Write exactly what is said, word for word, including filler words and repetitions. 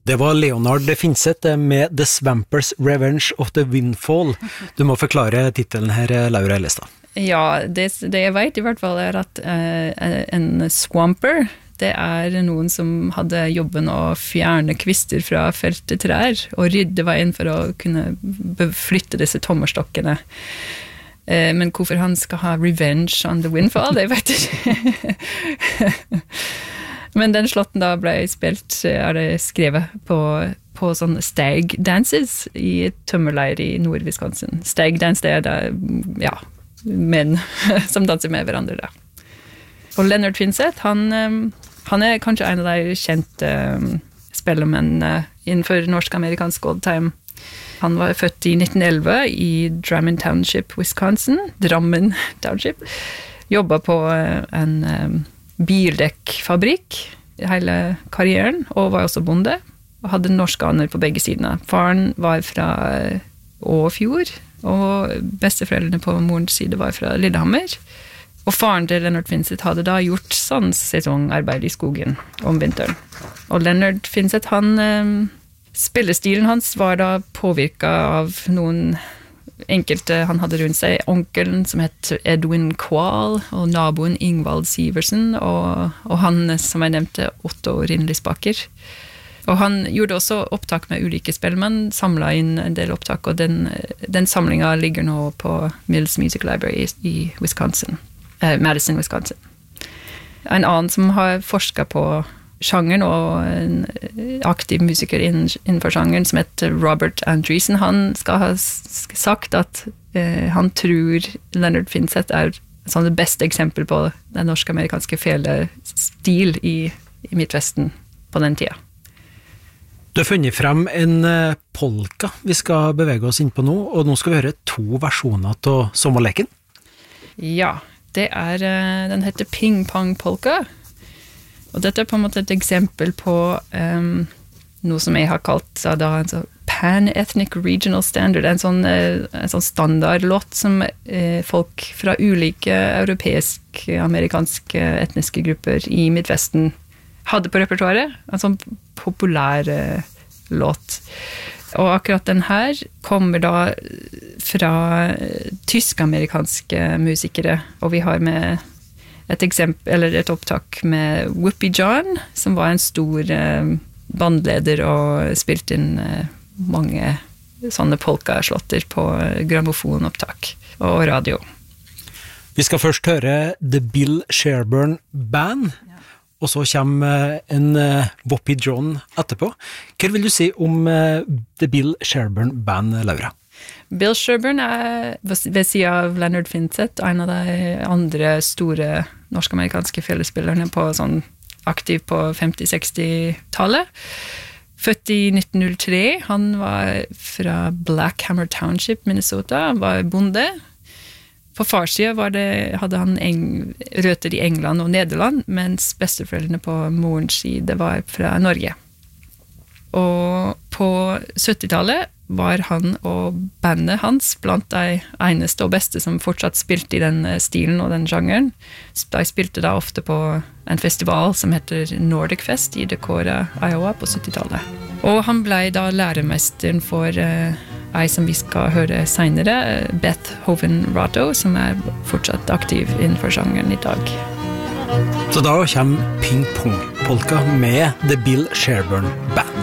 Det var Leonard Finseth med The Swampers Revenge of the Windfall. Du må forklare titelen her, Laura Ellestad. Ja, det, det jeg vet i hvert fall er at uh, en swamper, det er noen som hadde jobben å fjerne kvister fra felte trær og rydde veien for å kunne flytte disse tommerstokkene. Uh, men hvorfor han skal ha revenge on the windfall, det vet jeg ikke. Men den slotten da ble spilt, er det skrevet på, på sånne stag dances i et tømmerleir i Nord-Wisconsin. Stag dance, det er da, ja, menn som danser med hverandre da. Og Leonard Finseth, han, han er kanskje en av de kjente spellermenn innenfor norsk-amerikansk old time. Han var født i nitten elleve i Drammen Township, Wisconsin. Drammen Township. Jobbet på en bildekkfabrikk hele karrieren, og var også bonde, og hadde norske aner på begge sidene. Faren var fra Åfjord, og besteforeldrene på morens side var fra Lillehammer. Og faren til Leonard Finseth hadde da gjort sånn sesongarbeid i skogen om vinteren. Og Leonard Finseth, han, spillestilen hans var da påvirket av noen enkelte han hadde rundt seg, onkelen som het Edwin Quall, og naboen Ingvald Siversen, og, og han som jeg nevnte, Otto Rindlisbakker. Og han gjorde også opptak med ulike spillmenn, samlet inn en del opptak, og den, den samlingen ligger nå på Mills Music Library i, i Wisconsin, eh, Madison, Wisconsin. En annen som har forsket på sjangeren, og en aktiv musiker innenfor sjangeren som heter Robert Andreessen, han skal ha sagt at eh, han tror Leonard Finseth er sånn det beste eksempel på den norsk-amerikanske felestil i, i Midtvesten på den tida. Du har funnet frem en uh, polka vi skal bevege oss inn på nå, og nå skal vi høre to versjoner av sommerleken. Ja, det er, uh, den heter Ping Pong Polka. Og dette er på en måte et eksempel på um, noe som jeg har kalt da, en sånn pan-ethnic regional standard, en sånn, en sånn standardlåt som eh, folk fra ulike europeiske, amerikanske etniske grupper i Midtvesten hadde på repertoaret, en sånn populær eh, låt. Og akkurat den her kommer da fra tysk-amerikanske musikere, og vi har med et eksempel, eller et opptak med Whoopi John, som var en stor eh, bandleder og spilte inn eh, mange sånne polka-slotter på grammofonopptak og radio. Vi skal først høre The Bill Sherburne Band, ja. Og så kommer en uh, Whoopi John etterpå. Hva vil du si om uh, The Bill Sherburne Band, Laura? Bill Sherburne er ved siden av Leonard Finseth, en av de andre store norsk-amerikanske fellesspillerne på sånn aktiv på femti-seksti-tallet. Født i nitten null tre, han var fra Black Hammer Township, Minnesota, han var bonde. På farssiden var det, hadde han eng, røtter i England og Nederland, mens besteforeldrene på morens side var fra Norge. Og på syttitallet var han og bandet hans blant de eneste og beste som fortsatt spilte i den stilen og den sjangeren. De spilte da ofte på en festival som heter Nordic Fest i Decorah, Iowa på syttitallet. Og han ble da læremesteren for uh, ei som vi skal høre senere, Beth Hoven Ratto, som er fortsatt aktiv innenfor sjangeren i dag. Så da kommer Ping Pong Polka med The Bill Sherburne Band.